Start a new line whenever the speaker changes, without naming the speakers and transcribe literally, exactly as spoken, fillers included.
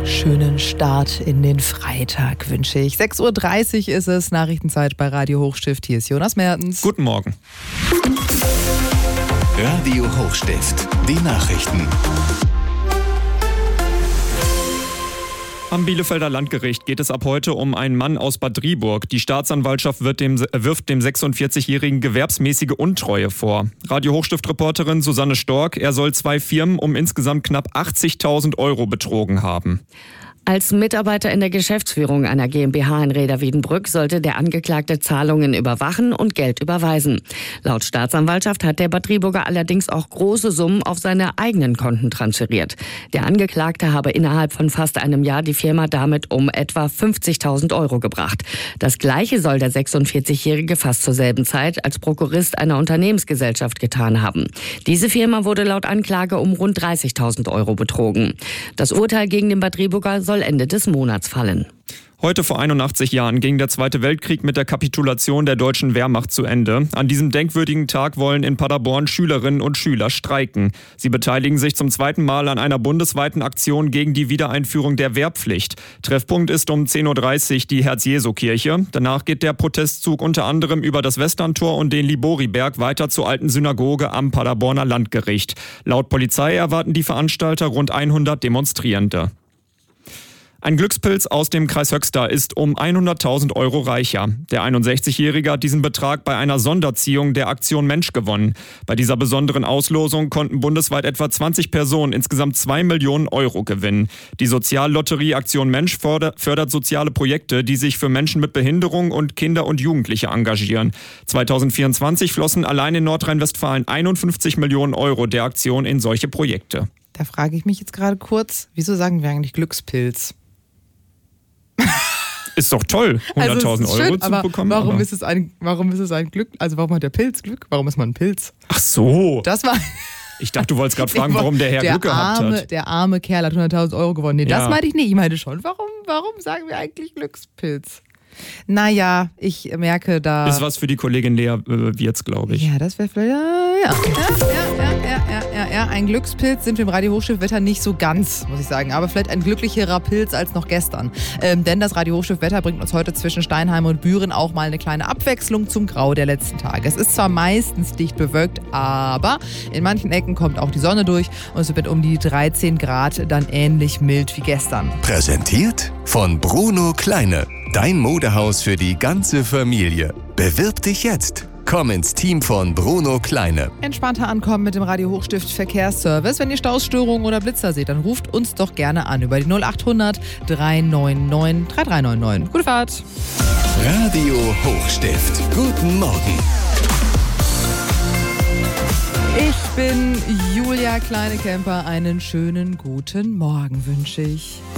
Schönen Start in den Freitag wünsche ich. sechs Uhr dreißig ist es, Nachrichtenzeit bei Radio Hochstift. Hier ist Jonas Mertens.
Guten Morgen.
Radio Hochstift, die Nachrichten.
Am Bielefelder Landgericht geht es ab heute um einen Mann aus Bad Driburg. Die Staatsanwaltschaft wird dem, wirft dem sechsundvierzigjährigen gewerbsmäßige Untreue vor. Radio Hochstift-Reporterin Susanne Stork, er soll zwei Firmen um insgesamt knapp achtzigtausend Euro betrogen haben.
Als Mitarbeiter in der Geschäftsführung einer GmbH in Rheda-Wiedenbrück sollte der Angeklagte Zahlungen überwachen und Geld überweisen. Laut Staatsanwaltschaft hat der Bad Driburger allerdings auch große Summen auf seine eigenen Konten transferiert. Der Angeklagte habe innerhalb von fast einem Jahr die Firma damit um etwa fünfzigtausend Euro gebracht. Das Gleiche soll der sechsundvierzigjährige fast zur selben Zeit als Prokurist einer Unternehmensgesellschaft getan haben. Diese Firma wurde laut Anklage um rund dreißigtausend Euro betrogen. Das Urteil gegen den Bad Driburger soll Ende des Monats fallen.
Heute vor einundachtzig Jahren ging der Zweite Weltkrieg mit der Kapitulation der deutschen Wehrmacht zu Ende. An diesem denkwürdigen Tag wollen in Paderborn Schülerinnen und Schüler streiken. Sie beteiligen sich zum zweiten Mal an einer bundesweiten Aktion gegen die Wiedereinführung der Wehrpflicht. Treffpunkt ist um zehn Uhr dreißig die Herz-Jesu-Kirche. Danach geht der Protestzug unter anderem über das Westerntor und den Liboriberg weiter zur alten Synagoge am Paderborner Landgericht. Laut Polizei erwarten die Veranstalter rund hundert Demonstrierende. Ein Glückspilz aus dem Kreis Höxter ist um hunderttausend Euro reicher. Der einundsechzigjährige hat diesen Betrag bei einer Sonderziehung der Aktion Mensch gewonnen. Bei dieser besonderen Auslosung konnten bundesweit etwa zwanzig Personen insgesamt zwei Millionen Euro gewinnen. Die Soziallotterie Aktion Mensch fördert soziale Projekte, die sich für Menschen mit Behinderung und Kinder und Jugendliche engagieren. zweitausendvierundzwanzig flossen allein in Nordrhein-Westfalen einundfünfzig Millionen Euro der Aktion in solche Projekte.
Da frage ich mich jetzt gerade kurz, wieso sagen wir eigentlich Glückspilz?
Ist doch toll, hunderttausend
also
Euro
schön,
zu
aber
bekommen.
Warum
aber
ist es ein, warum ist es ein Glück? Also warum hat der Pilz Glück? Warum ist man ein Pilz?
Ach so.
Das war.
Ich dachte, du wolltest gerade fragen, warum der Herr
der
Glück gehabt
arme,
hat.
Der arme Kerl hat hunderttausend Euro gewonnen. Nee,
Ja.
das meinte ich nicht. Ich meinte schon, warum, warum sagen wir eigentlich Glückspilz? Naja, ich merke da...
Ist was für die Kollegin Lea äh, Wirz, glaube ich.
Ja, das wäre vielleicht... Ja, ja, ja, ja, ja, ja, ja, ja. Ein Glückspilz sind wir im Radio Hochstift-Wetter nicht so ganz, muss ich sagen. Aber vielleicht ein glücklicherer Pilz als noch gestern. Ähm, denn das Radio Hochstift-Wetter bringt uns heute zwischen Steinheim und Büren auch mal eine kleine Abwechslung zum Grau der letzten Tage. Es ist zwar meistens dicht bewölkt, aber in manchen Ecken kommt auch die Sonne durch. Und es wird um die dreizehn Grad dann ähnlich mild wie gestern.
Präsentiert von Bruno Kleine. Dein Modehaus für die ganze Familie. Bewirb dich jetzt. Komm ins Team von Bruno Kleine.
Entspannter ankommen mit dem Radio Hochstift Verkehrsservice. Wenn ihr Stausstörungen oder Blitzer seht, dann ruft uns doch gerne an über die null achthundert drei neun neun drei drei neun neun. Gute Fahrt.
Radio Hochstift. Guten Morgen.
Ich bin Julia Kleinekemper. Einen schönen guten Morgen wünsche ich.